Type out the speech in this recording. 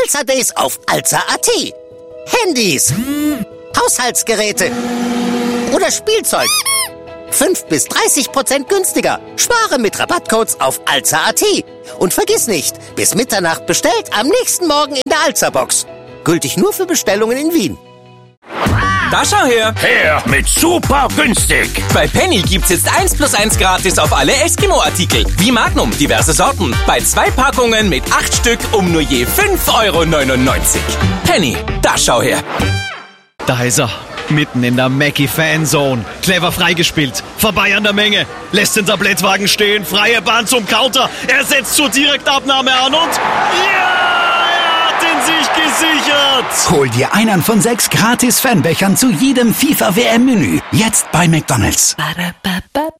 Alza Days auf Alza.at. Handys, Haushaltsgeräte oder Spielzeug. 5-30% günstiger. Spare mit Rabattcodes auf Alza.at. Und vergiss nicht, bis Mitternacht bestellt, am nächsten Morgen in der Alza-Box. Gültig nur für Bestellungen in Wien. Da schau her! Her mit super günstig! Bei Penny gibt's jetzt 1+1 gratis auf alle Eskimo-Artikel. Wie Magnum, diverse Sorten. Bei 2 Packungen mit 8 Stück um nur je 5,99 €. Penny, da schau her! Da ist er, mitten in der Mackie-Fanzone. Clever freigespielt, vorbei an der Menge. Lässt den Tablettwagen stehen, freie Bahn zum Counter. Er setzt zur Direktabnahme an und... Ja! Sich gesichert! Hol dir einen von 6 gratis Fanbechern zu jedem FIFA-WM-Menü. Jetzt bei McDonald's.